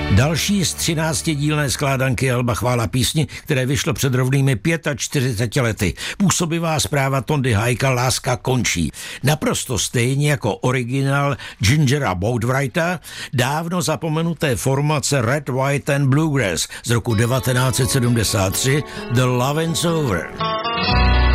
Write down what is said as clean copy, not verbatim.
Další z 13dílné skládanky alba Chvála písni, které vyšlo před rovnými 45 lety. Působivá zpráva Tondy Hajka Láska končí. Naprosto stejně jako originál Gingera Boatwrighta, dávno zapomenuté formace Red, White and Bluegrass z roku 1973 The Lovin's Over.